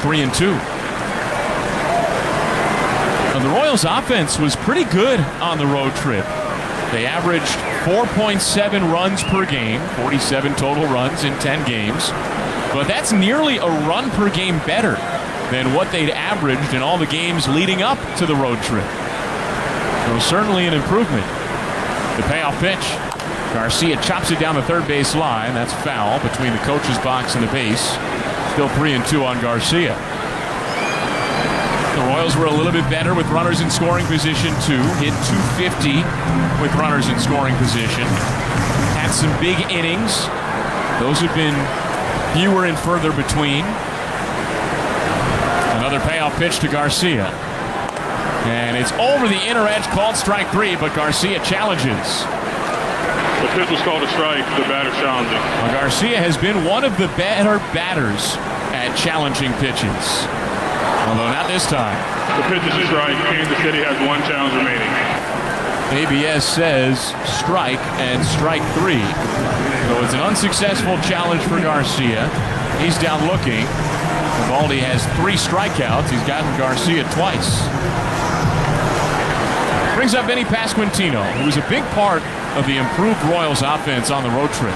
3-2. Now, the Royals' offense was pretty good on the road trip. They averaged 4.7 runs per game, 47 total runs in 10 games. But that's nearly a run per game better than what they'd averaged in all the games leading up to the road trip. So certainly an improvement. The payoff pitch. Garcia chops it down the third base line. That's foul between the coach's box and the base. Still 3-2 on Garcia. The Royals were a little bit better with runners in scoring position, too. Hit .250 with runners in scoring position. Had some big innings. Those have been fewer and further between. Another payoff pitch to Garcia. And it's over the inner edge, called strike 3, but Garcia challenges. The pitch was called a strike, the batter challenging. Well, Garcia has been one of the better batters at challenging pitches. Although not this time. The pitch is a strike. Kansas City has one challenge remaining. ABS says strike and strike 3. So it's an unsuccessful challenge for Garcia. He's down looking. Eovaldi has 3 strikeouts. He's gotten Garcia twice. Brings up Vinny Pasquantino, who was a big part of the improved Royals offense on the road trip.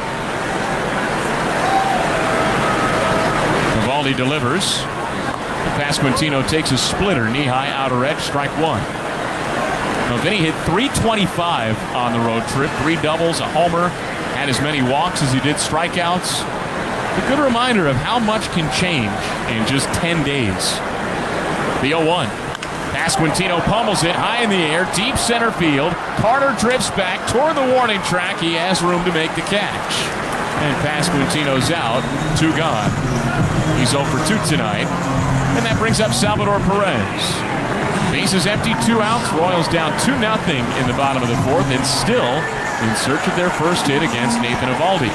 Eovaldi delivers. Pasquantino takes a splitter, knee-high outer edge, strike 1. Now, Vinny hit .325 on the road trip, 3 doubles, a homer, had as many walks as he did strikeouts. A good reminder of how much can change in just 10 days. The 0-1. Pasquantino pummels it high in the air, deep center field. Carter drifts back toward the warning track. He has room to make the catch. And Pasquantino's out, 2 gone. He's 0 for 2 tonight. And that brings up Salvador Perez. Bases empty, 2 outs. Royals down 2-0 in the bottom of the 4th, and still in search of their first hit against Nathan Eovaldi.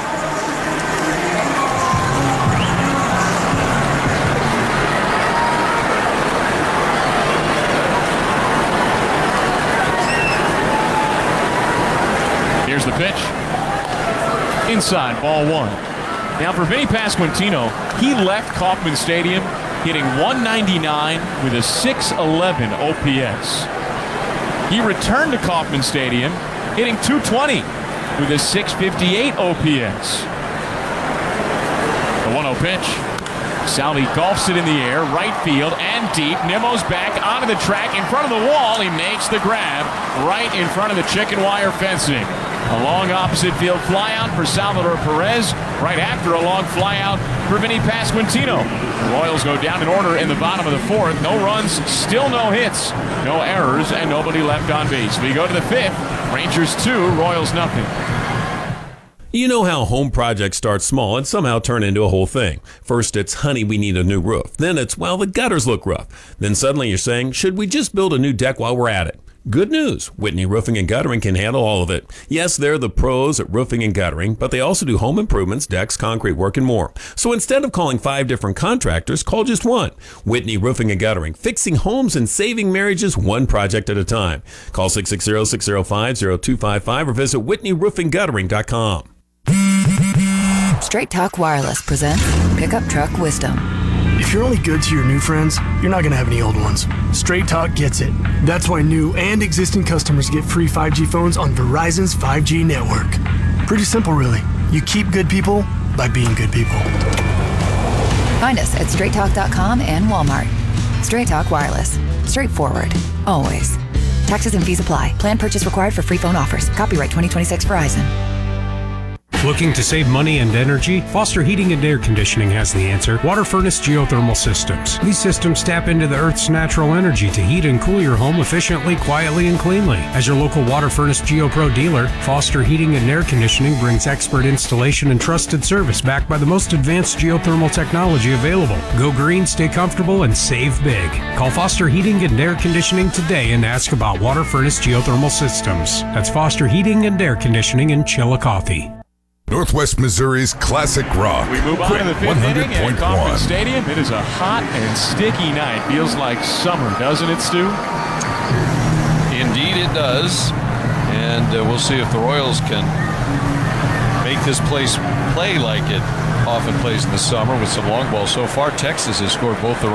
Here's the pitch. Inside, ball 1. Now for Vinny Pasquantino, he left Kauffman Stadium hitting .199 with a .611 OPS. He returned to Kauffman Stadium hitting .220 with a .658 OPS. The 1-0 pitch. Salvi golfs it in the air, right field and deep. Nimmo's back onto the track in front of the wall. He makes the grab right in front of the chicken wire fencing. A long opposite field flyout for Salvador Perez, right after a long flyout for Vinny Pasquantino. The Royals go down in order in the bottom of the 4th. No runs, still no hits, no errors, and nobody left on base. We go to the 5th. Rangers 2, Royals nothing. You know how home projects start small and somehow turn into a whole thing. First it's, honey, we need a new roof. Then it's, well, the gutters look rough. Then suddenly you're saying, should we just build a new deck while we're at it? Good news, Whitney Roofing and Guttering can handle all of it. Yes, they're the pros at roofing and guttering, but they also do home improvements, decks, concrete work, and more. So instead of calling 5 different contractors, call just one. Whitney Roofing and Guttering, fixing homes and saving marriages one project at a time. Call 660-605-0255 or visit WhitneyRoofingGuttering.com. Straight Talk Wireless presents Pickup Truck Wisdom. If you're only good to your new friends, you're not going to have any old ones. Straight Talk gets it. That's why new and existing customers get free 5G phones on Verizon's 5G network. Pretty simple, really. You keep good people by being good people. Find us at straighttalk.com and Walmart. Straight Talk Wireless. Straightforward. Always. Taxes and fees apply. Plan purchase required for free phone offers. Copyright 2026 Verizon. Looking to save money and energy? Foster Heating and Air Conditioning has the answer. Water Furnace Geothermal Systems. These systems tap into the Earth's natural energy to heat and cool your home efficiently, quietly, and cleanly. As your local Water Furnace GeoPro dealer, Foster Heating and Air Conditioning brings expert installation and trusted service backed by the most advanced geothermal technology available. Go green, stay comfortable, and save big. Call Foster Heating and Air Conditioning today and ask about Water Furnace Geothermal Systems. That's Foster Heating and Air Conditioning in Chillicothe. Northwest Missouri's classic rock. We move on to the 5th inning at Kauffman Stadium. It is a hot and sticky night. Feels like summer, doesn't it, Stu? Indeed it does. And we'll see if the Royals can make this place play like it often plays in the summer with some long balls. So far, Texas has scored both the